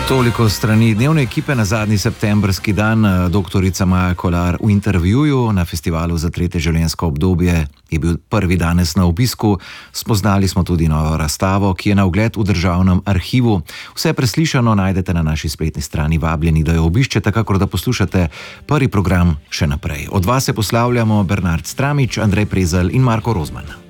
Toliko strani dnevne ekipe na zadnji septembrski dan. Doktorica Maja Kolar v intervjuju na festivalu za tretje življenjsko obdobje je bil prvi danes na obisku. Spoznali smo tudi novo razstavo, ki je na ogled v Državnem arhivu. Vse preslišano najdete na naši spletni strani, vabljeni, da jo obiščete, kakor da poslušate prvi program še naprej. Od vas se poslavljamo Bernard Stramič, Andrej Prezelj in Marko Rozman.